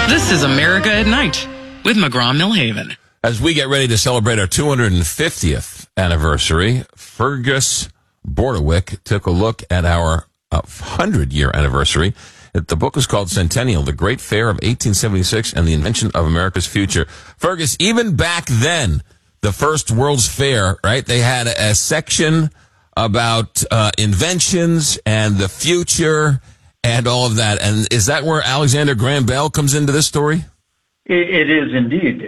This is America at Night with McGraw-Millhaven. As we get ready to celebrate our 250th anniversary, Fergus Bordewick took a look at our 100-year anniversary. The book is called Centennial, The Great Fair of 1876 and the Invention of America's Future. Fergus, even back then, the first World's Fair, right, they had a section about inventions and the future and all of that. And is that where Alexander Graham Bell comes into this story? It is indeed.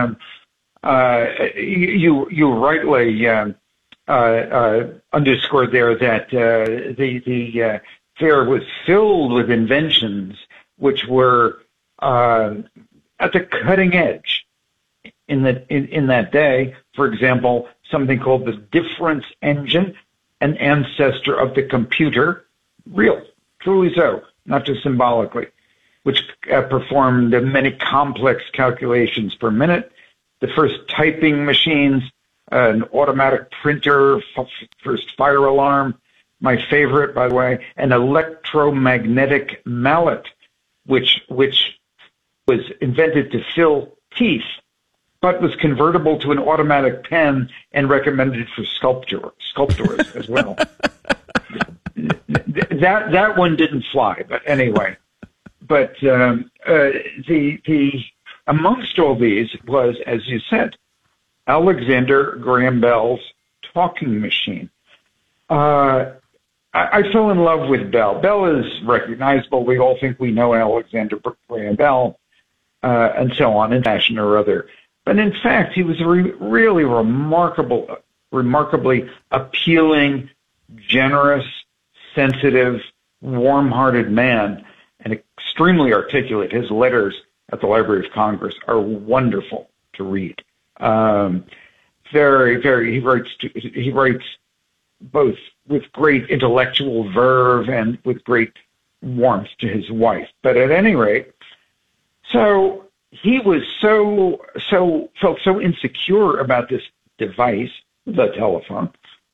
You rightly underscored there that the fair was filled with inventions which were at the cutting edge in that day. For example, something called the difference engine, an ancestor of the computer, real, truly so, not just symbolically, which performed many complex calculations per minute. The first typing machines, an automatic printer, first fire alarm, my favorite, by the way, an electromagnetic mallet, which was invented to fill teeth, but was convertible to an automatic pen and recommended for sculptors as well. That one didn't fly, but anyway. But the amongst all these was, as you said, Alexander Graham Bell's talking machine. I fell in love with Bell. Bell is recognizable. We all think we know Alexander Graham Bell, and so on, in fashion or other. But in fact, he was a really remarkably appealing, generous, sensitive, warm-hearted man, and extremely articulate. His letters at the Library of Congress are wonderful to read. Very, very. He writes both with great intellectual verve and with great warmth to his wife. But at any rate, so he was felt so insecure about this device, the telephone,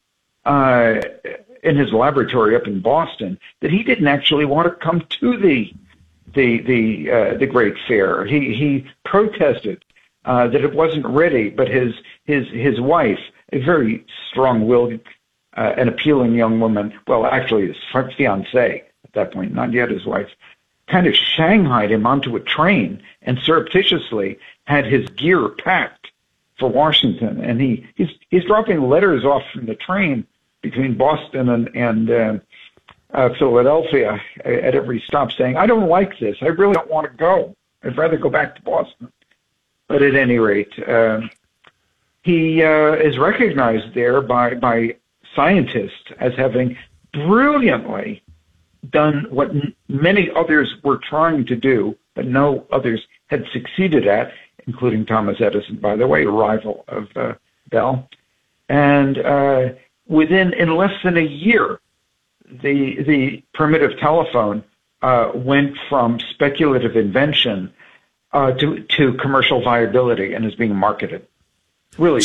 in his laboratory up in Boston, that he didn't actually want to come to the Great Fair. He protested that it wasn't ready, but his wife, a very strong-willed and appealing young woman, well, actually his fiancée at that point, not yet his wife, kind of shanghaied him onto a train and surreptitiously had his gear packed for Washington. And he's dropping letters off from the train between Boston and Philadelphia at every stop saying, I don't like this. I really don't want to go. I'd rather go back to Boston. But at any rate, he is recognized there by scientists as having brilliantly done what many others were trying to do, but no others had succeeded at, including Thomas Edison, by the way, a rival of Bell. And in less than a year, the primitive telephone went from speculative invention to commercial viability and is being marketed. Really,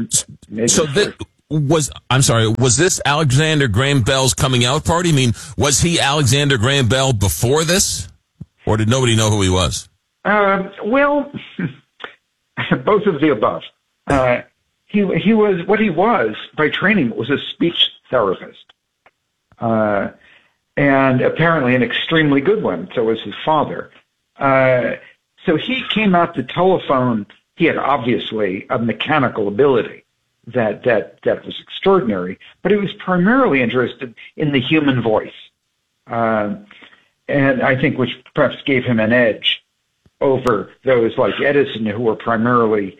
was this Alexander Graham Bell's coming out party? I mean, was he Alexander Graham Bell before this, or did nobody know who he was? Well, both of the above. He was what he was by training was a speech therapist, and apparently an extremely good one. So was his father. So he came out the telephone. He had obviously a mechanical ability that was extraordinary, but he was primarily interested in the human voice, and I think which perhaps gave him an edge over those like Edison, who were primarily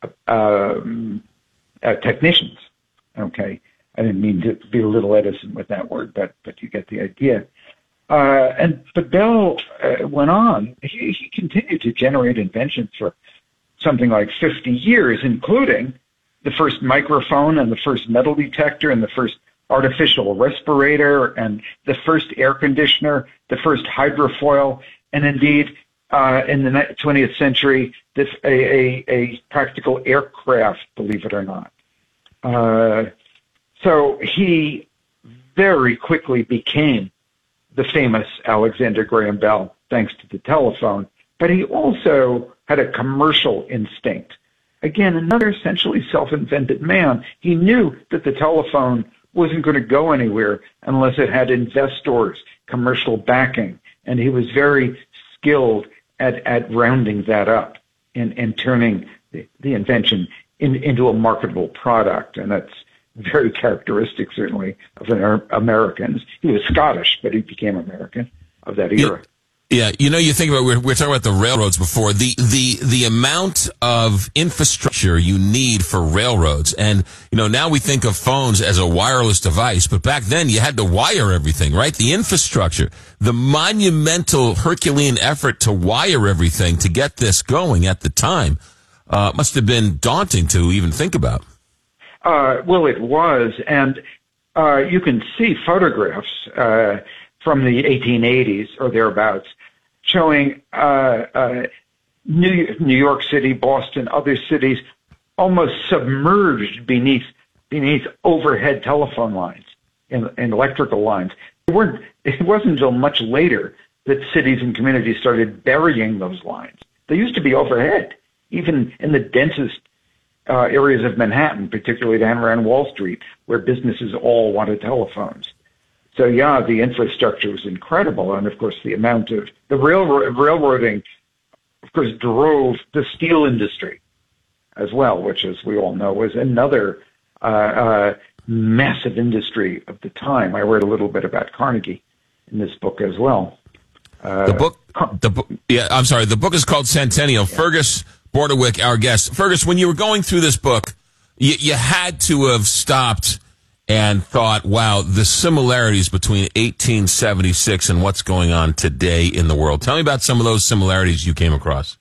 technicians. Okay, I didn't mean to belittle Edison with that word, but you get the idea. But Bell went on. He continued to generate inventions for something like 50 years, including the first microphone and the first metal detector and the first artificial respirator and the first air conditioner, the first hydrofoil, and indeed in the 20th century, a practical aircraft, believe it or not. So he very quickly became the famous Alexander Graham Bell, thanks to the telephone, but he also had a commercial instinct. Again, another essentially self-invented man. He knew that the telephone wasn't going to go anywhere unless it had investors, commercial backing, and he was very skilled at rounding that up and turning the invention into a marketable product, and that's very characteristic, certainly, of Americans. He was Scottish, but he became American of that era. Yeah, you think about, we're talking about the railroads before, the amount of infrastructure you need for railroads. And, now we think of phones as a wireless device, but back then you had to wire everything, right? The infrastructure, the monumental Herculean effort to wire everything to get this going at the time, must have been daunting to even think about. Well, it was. And, you can see photographs, from the 1880s or thereabouts, showing New York City, Boston, other cities almost submerged beneath overhead telephone lines and electrical lines. It wasn't until much later that cities and communities started burying those lines. They used to be overhead, even in the densest areas of Manhattan, particularly down around Wall Street, where businesses all wanted telephones. So, yeah, the infrastructure was incredible. And, of course, the amount of the railroading, of course, drove the steel industry as well, which, as we all know, was another massive industry of the time. I read a little bit about Carnegie in this book as well. The book is called Centennial. Yeah. Fergus Bordewick, our guest. Fergus, when you were going through this book, you had to have stopped and thought, wow, the similarities between 1876 and what's going on today in the world. Tell me about some of those similarities you came across.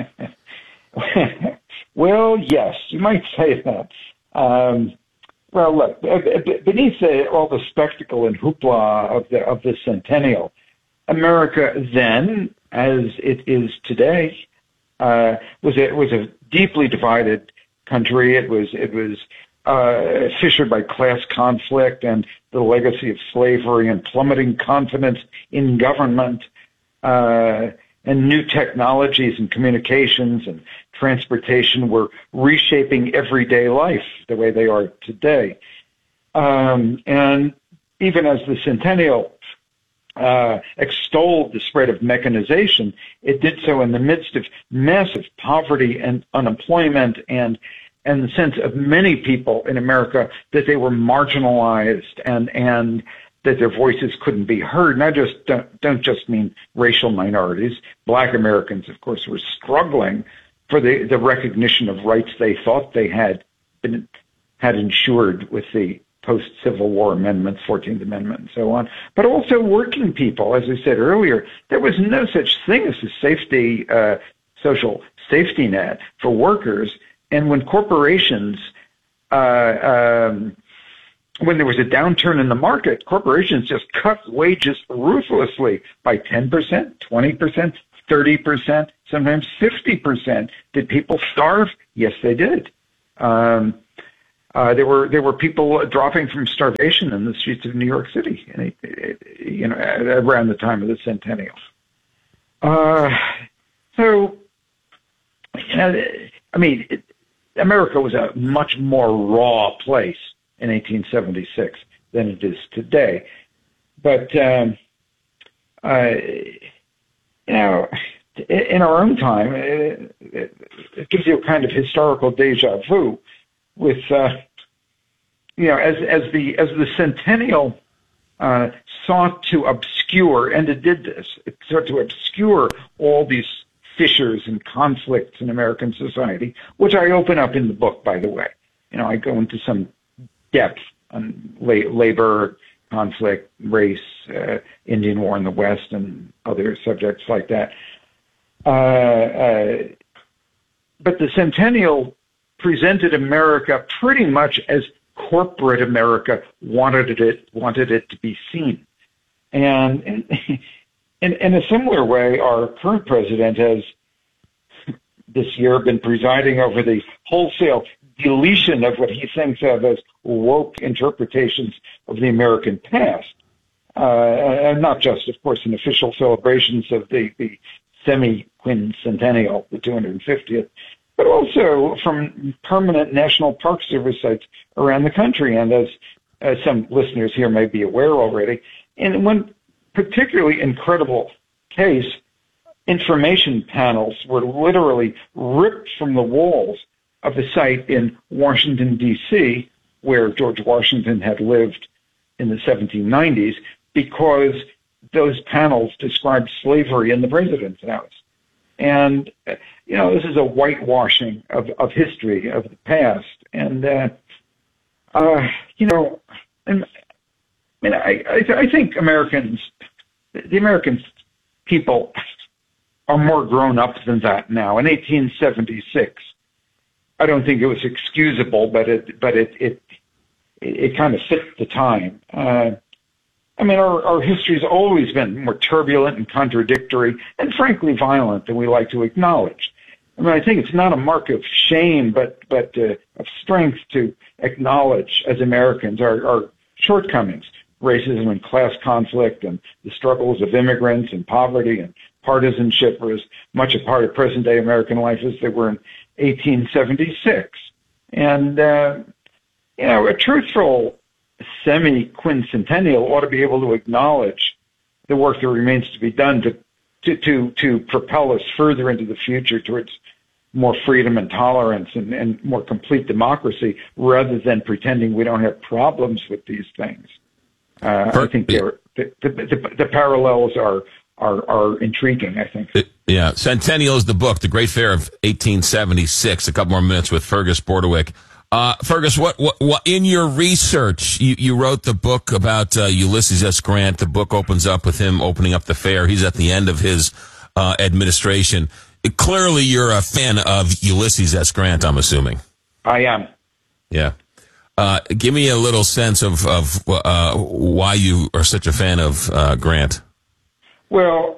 Well, yes, you might say that. Well, look, beneath all the spectacle and hoopla of the centennial, America then, as it is today, was a deeply divided country. It was fissured by class conflict and the legacy of slavery and plummeting confidence in government, and new technologies and communications and transportation were reshaping everyday life the way they are today. And even as the centennial extolled the spread of mechanization, it did so in the midst of massive poverty and unemployment and the sense of many people in America that they were marginalized and that their voices couldn't be heard. And I don't just mean racial minorities. Black Americans, of course, were struggling for the recognition of rights they thought they had ensured with the post-Civil War amendments, 14th Amendment, and so on. But also working people, as I said earlier, there was no such thing as a social safety net for workers. And when corporations, when there was a downturn in the market, corporations just cut wages ruthlessly by 10%, 20%, 30%, sometimes 50%. Did people starve? Yes, they did. There were people dropping from starvation in the streets of New York City, around the time of the centennial. America was a much more raw place in 1876 than it is today. But, in our own time, it gives you a kind of historical deja vu with, as the centennial sought to obscure, and it did this, it sought to obscure all these fissures and conflicts in American society, which I open up in the book, by the way. I go into some depth on labor, conflict, race, Indian War in the West, and other subjects like that. But the centennial presented America pretty much as corporate America wanted it to be seen. And in a similar way, our current president has this year been presiding over the wholesale deletion of what he thinks of as woke interpretations of the American past. And not just, of course, in official celebrations of the semi-quincentennial, the 250th, but also from permanent National Park Service sites around the country. And as some listeners here may be aware already, in one particularly incredible case, information panels were literally ripped from the walls of the site in Washington, D.C., where George Washington had lived in the 1790s, because those panels described slavery in the president's house. And, this is a whitewashing of history, of the past. And, I think the American people are more grown up than that now. In 1876, I don't think it was excusable, but it kind of fit the time. Our history's always been more turbulent and contradictory and frankly violent than we like to acknowledge. I think it's not a mark of shame, but of strength to acknowledge as Americans our shortcomings, racism and class conflict and the struggles of immigrants and poverty and partisanship are as much a part of present-day American life as they were in 1876. And, a truthful semi-quincentennial ought to be able to acknowledge the work that remains to be done to propel us further into the future towards more freedom and tolerance and more complete democracy, rather than pretending we don't have problems with these things. I think the parallels are intriguing, I think. Yeah. Centennial is the book, The Great Fair of 1876. A couple more minutes with Fergus Bordewick. Fergus, what in your research, you wrote the book about Ulysses S. Grant. The book opens up with him opening up the fair. He's at the end of his administration. Clearly, you're a fan of Ulysses S. Grant, I'm assuming. I am. Yeah. Give me a little sense of why you are such a fan of Grant. Well,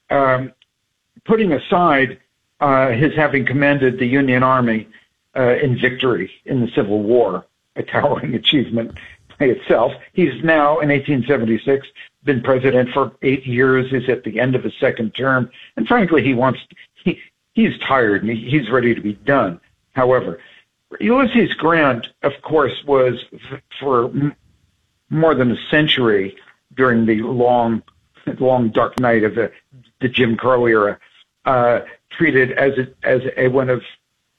putting aside his having commanded the Union Army in victory in the Civil War, a towering achievement by itself, he's now, in 1876, been president for 8 years. He's at the end of his second term, and frankly, he's tired and he's ready to be done. However, Ulysses Grant, of course, was for more than a century during the long dark night of the Jim Crow era, treated as one of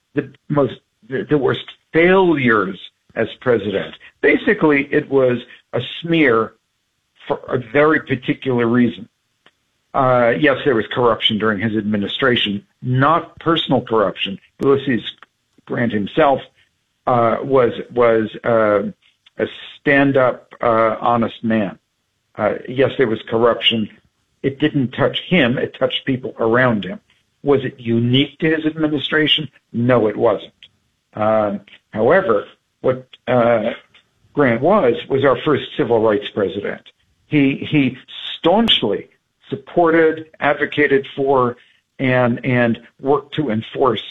the worst failures as president. Basically, it was a smear for a very particular reason. Yes, there was corruption during his administration, not personal corruption. Ulysses Grant himself was a stand-up, honest man. Yes, there was corruption. It didn't touch him. It touched people around him. Was it unique to his administration? No, it wasn't. However, what Grant was our first civil rights president. He staunchly supported, advocated for, and worked to enforce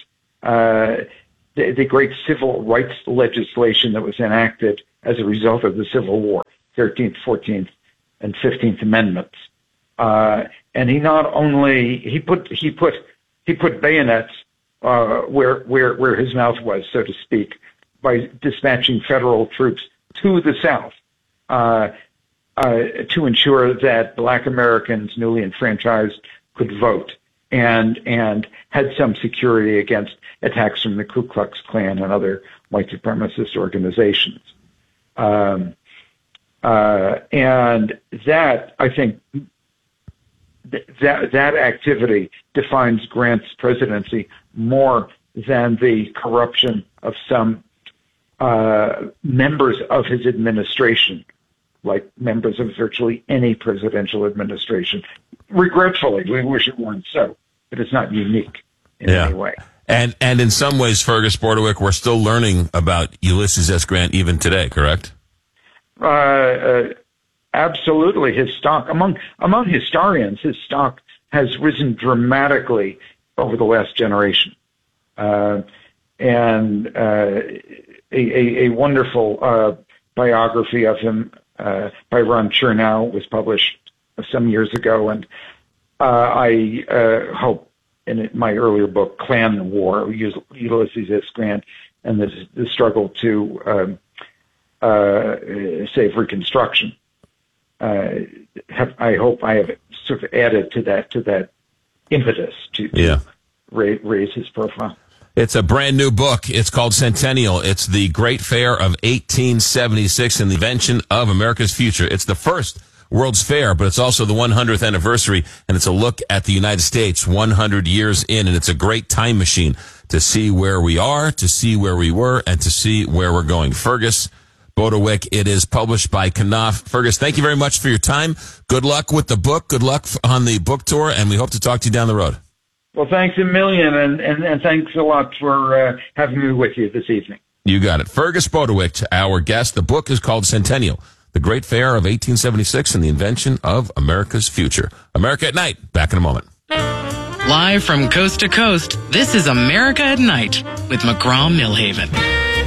the great civil rights legislation that was enacted as a result of the Civil War, 13th, 14th, and 15th Amendments. And he not only he put bayonets where his mouth was, so to speak, by dispatching federal troops to the South to ensure that Black Americans, newly enfranchised, could vote and had some security against attacks from the Ku Klux Klan and other white supremacist organizations. And that, I think, that activity defines Grant's presidency more than the corruption of some members of his administration, like members of virtually any presidential administration. Regretfully, we wish it weren't so, but it's not unique in any way. And in some ways, Fergus Bordewick, we're still learning about Ulysses S. Grant even today, correct? Absolutely. His stock, among historians, his stock has risen dramatically over the last generation. And a wonderful biography of him by Ron Chernow was published some years ago, and I hope in my earlier book, Klan War, Ulysses S. Grant and the struggle to save Reconstruction. I hope I have sort of added to that impetus to raise his profile. It's a brand new book. It's called Centennial. It's the Great Fair of 1876 and the invention of America's future. It's the first World's Fair, but it's also the 100th anniversary, and it's a look at the United States 100 years in, and it's a great time machine to see where we are, to see where we were, and to see where we're going. Fergus Bodewick. It is published by Knopf. Fergus, thank you very much for your time. Good luck with the book. Good luck on the book tour, and we hope to talk to you down the road. Well, thanks a million, and thanks a lot for having me with you this evening. You got it. Fergus Bodewick, our guest. The book is called Centennial, the Great Fair of 1876 and the Invention of America's Future. America at Night. Back in a moment. Live from coast to coast, this is America at Night with McGraw-Milhaven.